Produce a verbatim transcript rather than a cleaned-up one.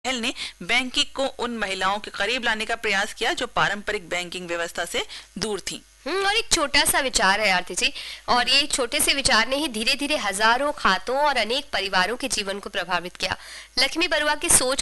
ने बैंकिंग को उन महिलाओं के करीब लाने का प्रयास किया जो पारंपरिक बैंकिंग व्यवस्था से दूर थीं। हम्म और एक छोटा सा विचार है आरती जी, और ये छोटे से विचार ने ही धीरे धीरे हजारों खातों और अनेक परिवारों के जीवन को प्रभावित किया। लक्ष्मी बरुआ की सोच